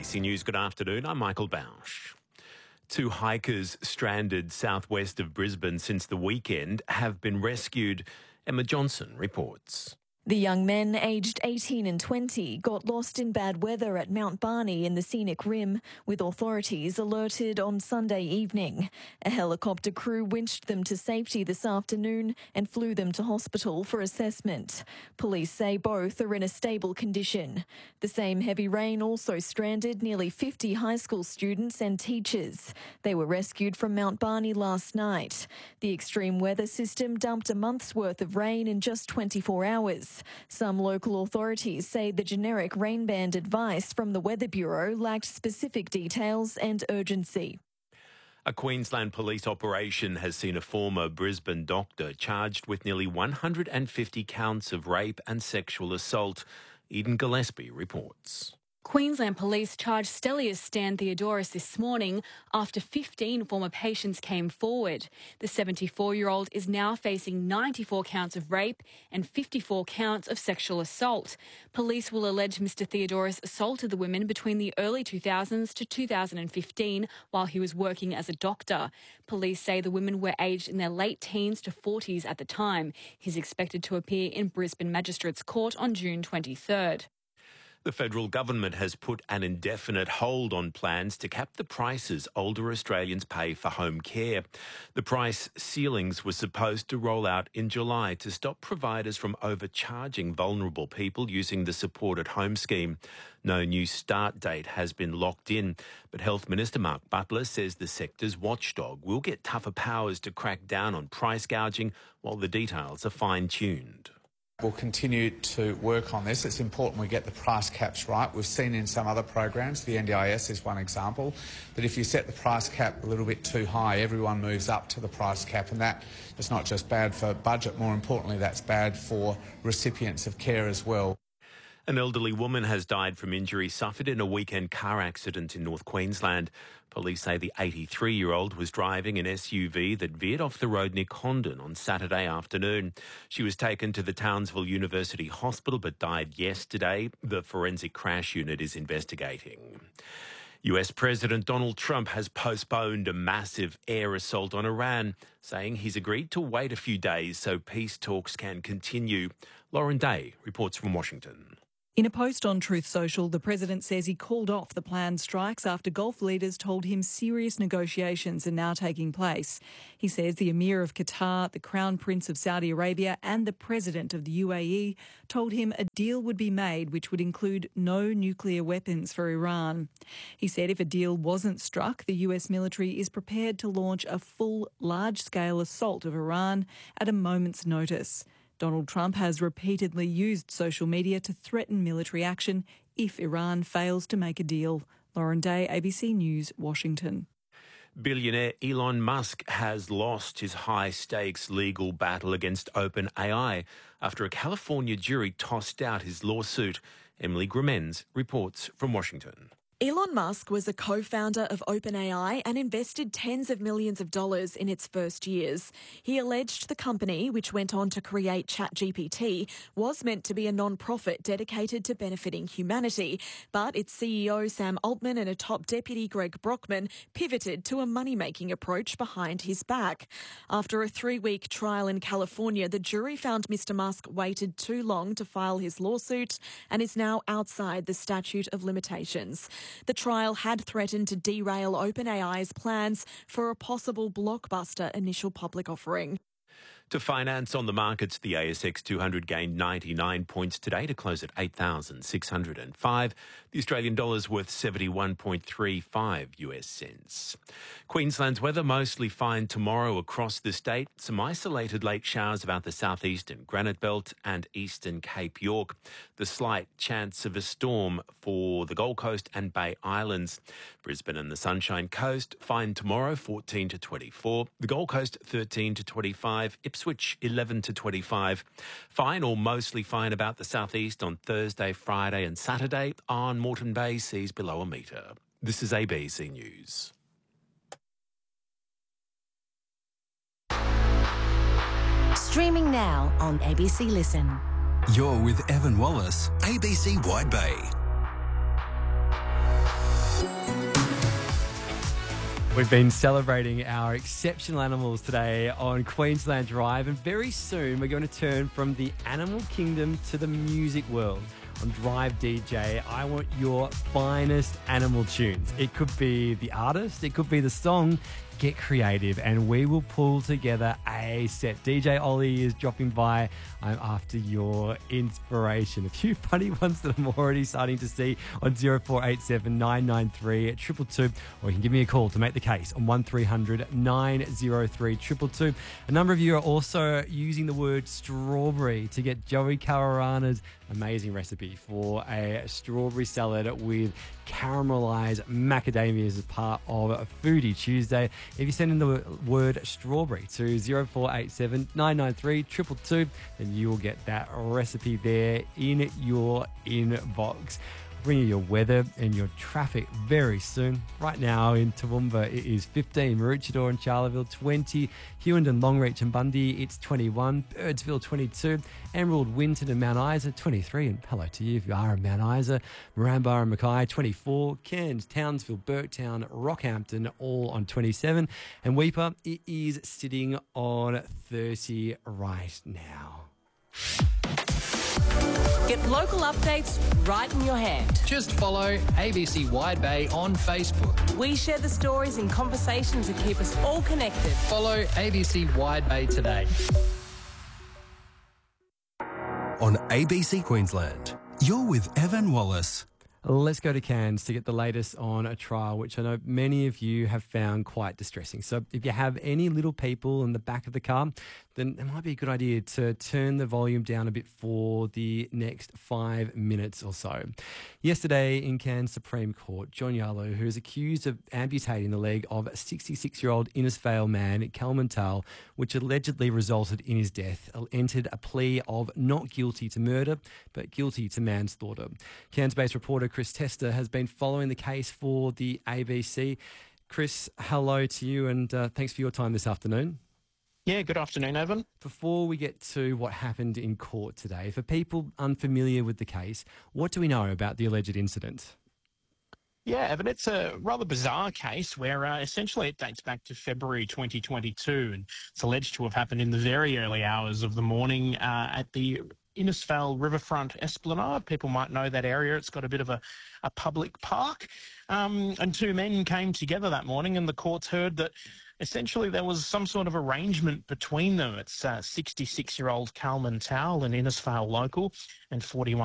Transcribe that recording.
ABC News, good afternoon. I'm Michael Bausch. Two hikers stranded southwest of Brisbane since the weekend have been rescued. Emma Johnson reports. The young men, aged 18 and 20, got lost in bad weather at Mount Barney in the scenic rim, with authorities alerted on Sunday evening. A helicopter crew winched them to safety this afternoon and flew them to hospital for assessment. Police say both are in a stable condition. The same heavy rain also stranded nearly 50 high school students and teachers. They were rescued from Mount Barney last night. The extreme weather system dumped a month's worth of rain in just 24 hours. Some local authorities say the generic rain band advice from the Weather Bureau lacked specific details and urgency. A Queensland police operation has seen a former Brisbane doctor charged with nearly 150 counts of rape and sexual assault. Eden Gillespie reports. Queensland Police charged Stelios Stan Theodoros this morning after 15 former patients came forward. The 74-year-old is now facing 94 counts of rape and 54 counts of sexual assault. Police will allege Mr Theodoros assaulted the women between the early 2000s to 2015 while he was working as a doctor. Police say the women were aged in their late teens to 40s at the time. He's expected to appear in Brisbane Magistrates Court on June 23rd. The federal government has put an indefinite hold on plans to cap the prices older Australians pay for home care. The price ceilings were supposed to roll out in July to stop providers from overcharging vulnerable people using the Support at Home scheme. No new start date has been locked in, but Health Minister Mark Butler says the sector's watchdog will get tougher powers to crack down on price gouging while the details are fine-tuned. We'll continue to work on this. It's important we get the price caps right. We've seen in some other programs, the NDIS is one example, that if you set the price cap a little bit too high, everyone moves up to the price cap, and that is not just bad for budget, more importantly, that's bad for recipients of care as well. An elderly woman has died from injuries suffered in a weekend car accident in North Queensland. Police say the 83-year-old was driving an SUV that veered off the road near Condon on Saturday afternoon. She was taken to the Townsville University Hospital but died yesterday. The forensic crash unit is investigating. US President Donald Trump has postponed a massive air assault on Iran, saying he's agreed to wait a few days so peace talks can continue. Lauren Day reports from Washington. In a post on Truth Social, the president says he called off the planned strikes after Gulf leaders told him serious negotiations are now taking place. He says the Emir of Qatar, the Crown Prince of Saudi Arabia and the President of the UAE told him a deal would be made which would include no nuclear weapons for Iran. He said if a deal wasn't struck, the US military is prepared to launch a full, large-scale assault of Iran at a moment's notice. Donald Trump has repeatedly used social media to threaten military action if Iran fails to make a deal. Lauren Day, ABC News, Washington. Billionaire Elon Musk has lost his high-stakes legal battle against OpenAI after a California jury tossed out his lawsuit. Emily Grimenz reports from Washington. Elon Musk was a co-founder of OpenAI and invested tens of millions of dollars in its first years. He alleged the company, which went on to create ChatGPT, was meant to be a non-profit dedicated to benefiting humanity. But its CEO, Sam Altman, and a top deputy, Greg Brockman, pivoted to a money-making approach behind his back. After a 3-week trial in California, the jury found Mr. Musk waited too long to file his lawsuit and is now outside the statute of limitations. The trial had threatened to derail OpenAI's plans for a possible blockbuster initial public offering. To finance on the markets, the ASX 200 gained 99 points today to close at 8,605. The Australian dollar's worth 71.35 US cents. Queensland's weather mostly fine tomorrow across the state. Some isolated late showers about the southeastern Granite Belt and eastern Cape York. The slight chance of a storm for the Gold Coast and Bay Islands. Brisbane and the Sunshine Coast fine tomorrow, 14 to 24. The Gold Coast 13 to 25. Ipswich 11 to 25. Fine or mostly fine about the southeast on Thursday, Friday and Saturday. On Moreton Bay, seas below a metre. This is ABC News. Streaming now on ABC Listen. You're with Evan Wallace, ABC Wide Bay. We've been celebrating our exceptional animals today on Queensland Drive, and very soon we're going to turn from the animal kingdom to the music world. On Drive DJ, I want your finest animal tunes. It could be the artist, it could be the song. Get creative and we will pull together a set. DJ Ollie is dropping by. I'm after your inspiration. A few funny ones that I'm already starting to see on 0487 993 222, or you can give me a call to make the case on 1300 903 222. A number of you are also using the word strawberry to get Joey Kawarana's amazing recipe for a strawberry salad with caramelized macadamias as part of a Foodie Tuesday. If you send in the word strawberry to 0487 993 222, then you will get that recipe there in your inbox. Bring you your weather and your traffic very soon. Right now in Toowoomba, it is 15. Maroochydore and Charleville, 20. Hewenden, Longreach and Bundy, it's 21. Birdsville, 22. Emerald, Winton and Mount Isa, 23. And hello to you if you are in Mount Isa. Moranbah and Mackay, 24. Cairns, Townsville, Burketown, Rockhampton, all on 27. And Weipa, it is sitting on 30 right now. Get local updates right in your hand. Just follow ABC Wide Bay on Facebook. We share the stories and conversations that keep us all connected. Follow ABC Wide Bay today. On ABC Queensland, you're with Evan Wallace. Let's go to Cairns to get the latest on a trial which I know many of you have found quite distressing. So if you have any little people in the back of the car, then it might be a good idea to turn the volume down a bit for the next 5 minutes or so. Yesterday in Cairns Supreme Court, John Yarlow, who is accused of amputating the leg of a 66-year-old Innisfail man, Kalman Tal, which allegedly resulted in his death, entered a plea of not guilty to murder, but guilty to manslaughter. Cairns-based reporter Chris Tester has been following the case for the ABC. Chris, hello to you and thanks for your time this afternoon. Yeah, good afternoon, Evan. Before we get to what happened in court today, for people unfamiliar with the case, what do we know about the alleged incident? Yeah, Evan, it's a rather bizarre case where essentially it dates back to February 2022 and it's alleged to have happened in the very early hours of the morning at the Innisfail Riverfront Esplanade. People might know that area. It's got a bit of a public park. And two men came together that morning and the courts heard that essentially there was some sort of arrangement between them. It's 66-year-old Kalman Tal, an Innisfail local, and 41